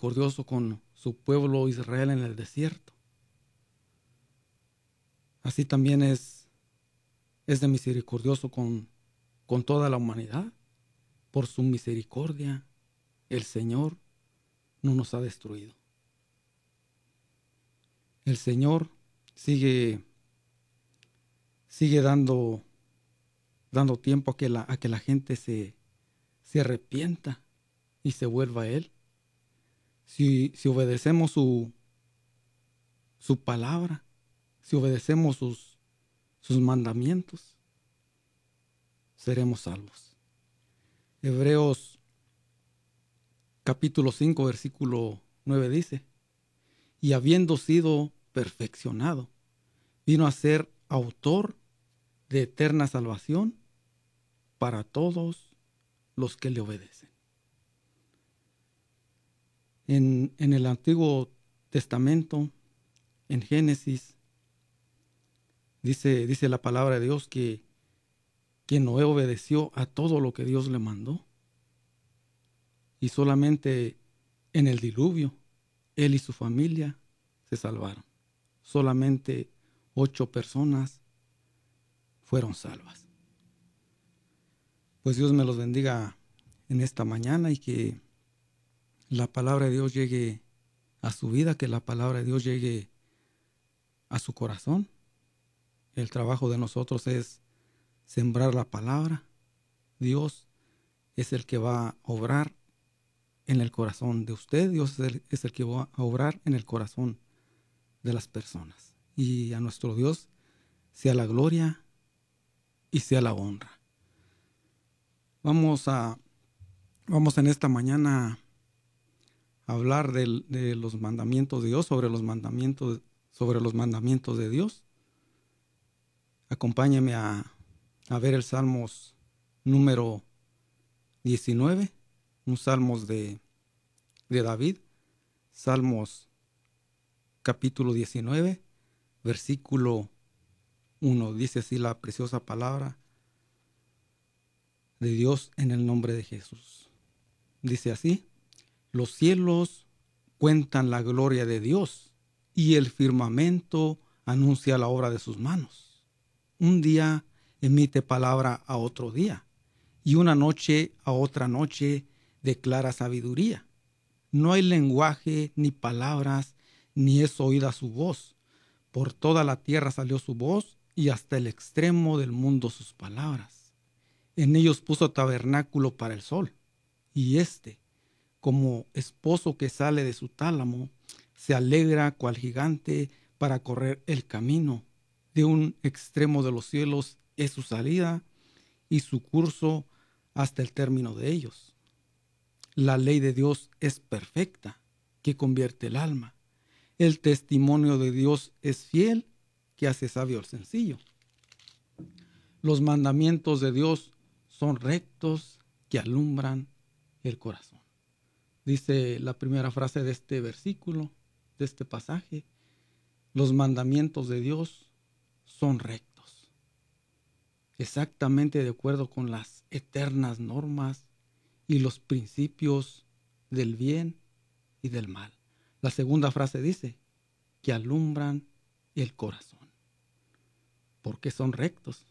misericordioso con su pueblo Israel en el desierto, así también es de misericordioso con toda la humanidad. Por su misericordia, el Señor no nos ha destruido. El Señor sigue dando tiempo a que la gente se arrepienta y se vuelva a Él. Si obedecemos su palabra, si obedecemos sus mandamientos, seremos salvos. Hebreos capítulo 5, versículo 9 dice: y habiendo sido perfeccionado, vino a ser autor de eterna salvación para todos los que le obedecen. En el Antiguo Testamento, en Génesis, dice la palabra de Dios que Noé obedeció a todo lo que Dios le mandó. Y solamente en el diluvio, él y su familia se salvaron. Solamente 8 personas fueron salvas. Pues Dios me los bendiga en esta mañana y que la palabra de Dios llegue a su vida, que la palabra de Dios llegue a su corazón. El trabajo de nosotros es sembrar la palabra. Dios es el que va a obrar en el corazón de usted. Dios es el que va a obrar en el corazón de las personas. Y a nuestro Dios sea la gloria y sea la honra. Vamos en esta mañana a hablar de los mandamientos de Dios, sobre los mandamientos de Dios. Acompáñeme a ver el Salmos número 19, un Salmos de David. Salmos capítulo 19, versículo 1. Dice así la preciosa palabra de Dios en el nombre de Jesús. Dice así: los cielos cuentan la gloria de Dios y el firmamento anuncia la obra de sus manos. Un día emite palabra a otro día y una noche a otra noche declara sabiduría. No hay lenguaje ni palabras, ni es oída su voz. Por toda la tierra salió su voz y hasta el extremo del mundo sus palabras. En ellos puso tabernáculo para el sol, y como esposo que sale de su tálamo, se alegra cual gigante para correr el camino. De un extremo de los cielos es su salida y su curso hasta el término de ellos. La ley de Dios es perfecta, que convierte el alma. El testimonio de Dios es fiel, que hace sabio al sencillo. Los mandamientos de Dios son rectos, que alumbran el corazón. Dice la primera frase de este versículo, de este pasaje: los mandamientos de Dios son rectos, exactamente de acuerdo con las eternas normas y los principios del bien y del mal. La segunda frase dice que alumbran el corazón. ¿Por qué son rectos?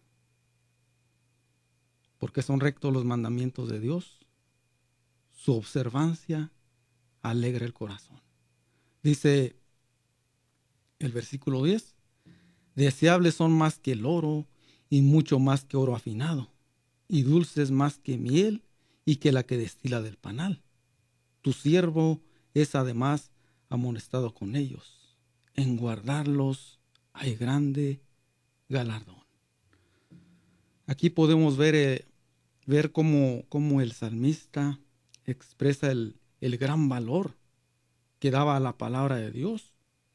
Porque son rectos los mandamientos de Dios. Su observancia alegra el corazón. Dice el versículo 10: deseables son más que el oro y mucho más que oro afinado, y dulces más que miel y que la que destila del panal. Tu siervo es además amonestado con ellos. En guardarlos hay grande galardón. Aquí podemos ver cómo el salmista expresa el gran valor que daba a la palabra de Dios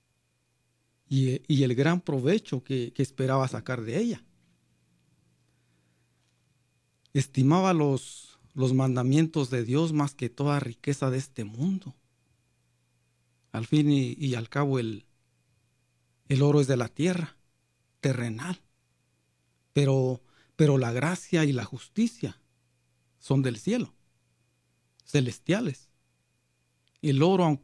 y el gran provecho que esperaba sacar de ella. Estimaba los mandamientos de Dios más que toda riqueza de este mundo. Al fin y al cabo el oro es de la tierra, terrenal, pero la gracia y la justicia son del cielo, celestiales. El oro,